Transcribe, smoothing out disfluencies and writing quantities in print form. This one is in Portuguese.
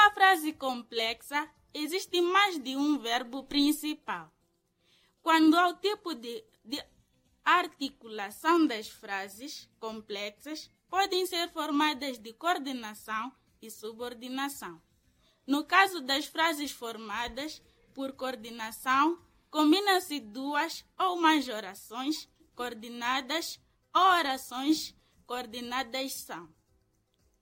Na frase complexa, existe mais de um verbo principal. Quando ao tipo de articulação das frases complexas, podem ser formadas de coordenação e subordinação. No caso das frases formadas por coordenação, combinam-se duas ou mais orações coordenadas ou orações coordenadas são